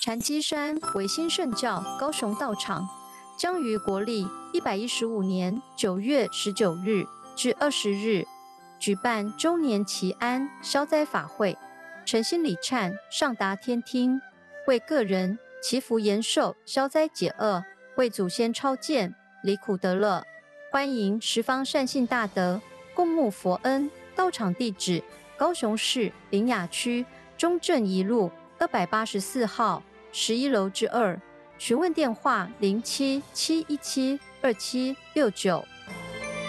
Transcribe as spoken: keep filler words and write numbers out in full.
禅机山维新圣教高雄道场将于国历一百一十五年九月十九日至二十日举办周年祈安消灾法会，诚心礼忏上达天听，为个人祈福延寿、消灾解厄，为祖先超荐离苦得乐。欢迎十方善信大德共沐佛恩。道场地址：高雄市苓雅区中正一路二百八十四号十一楼之二。询问电话：零七七一七二七六九。